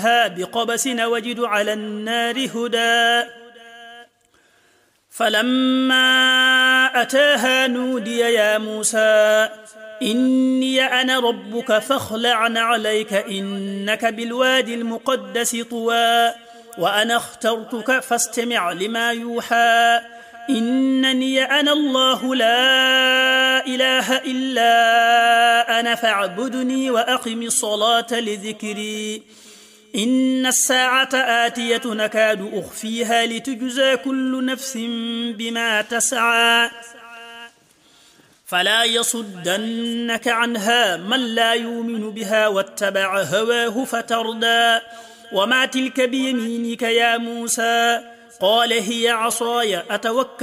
منها بقبس وجد على النار هدى فلما أتاها نودي يا موسى إني أنا ربك فاخلع عليك إنك بالوادي المقدس طوى وأنا اخترتك فاستمع لما يوحى إنني أنا الله لا إله إلا أنا فاعبدني وأقم الصلاة لذكري إن الساعة آتية نكاد أخفيها لتجزى كل نفس بما تسعى فلا يصدنك عنها من لا يؤمن بها واتبع هواه فتردى وما تلك بيمينك يا موسى قال هي عصاي أتوكل